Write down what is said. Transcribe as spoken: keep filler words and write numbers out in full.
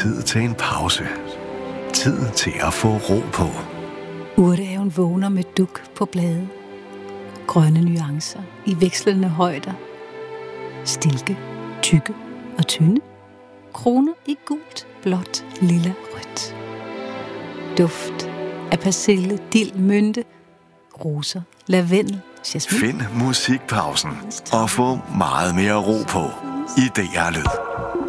tid til en pause. Tid til at få ro på. Urtehaven vågner med duk på blade. Grønne nuancer i vekslende højder. Stilke, tykke og tynde. Kroner i gult, blåt, lilla, rødt. Duft af persille, dild, mynte, roser, lavendel, jasmin. Find musikpausen og få meget mere ro på i D R Lyd.